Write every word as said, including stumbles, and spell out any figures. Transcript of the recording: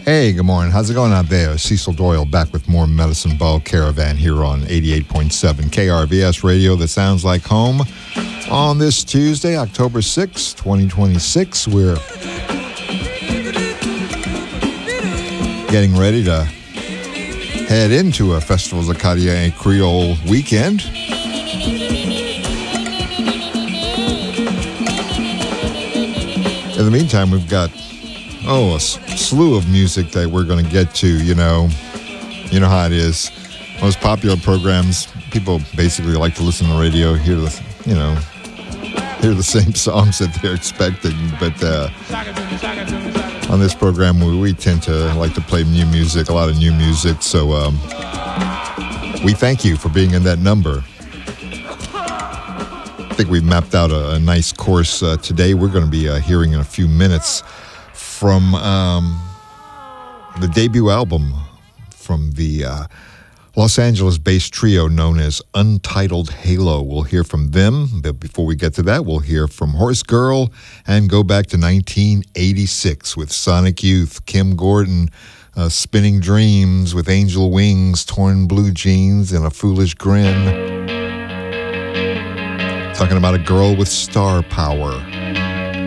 Hey, good morning. How's it going out there? Cecil Doyle back with more Medicine Ball Caravan here on eighty-eight point seven K R V S Radio that sounds like home. On this Tuesday, October sixth, twenty twenty-six, we're getting ready to head into a Festivals Acadia and Creole weekend. In the meantime, we've got Oh, a slew of music that we're going to get to, you know. You know how it is. Most popular programs, people basically like to listen to the radio, hear the, you know, hear the same songs that they're expecting. But uh, on this program, we, we tend to like to play new music, a lot of new music. So um, we thank you for being in that number. I think we've mapped out a, a nice course uh, today. We're going to be uh, hearing in a few minutes from um, the debut album from the uh, Los Angeles-based trio known as Untitled Halo. We'll hear from them, but before we get to that, we'll hear from Horse Girl and go back to nineteen eighty-six with Sonic Youth, Kim Gordon, uh, Spinning Dreams with Angel Wings, Torn Blue Jeans, and A Foolish Grin. Talking about a girl with star power.